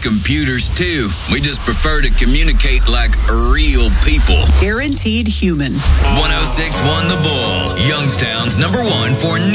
computers too. We just prefer to communicate like real people. Guaranteed human. 106.1 The Bull, Youngstown's #1 for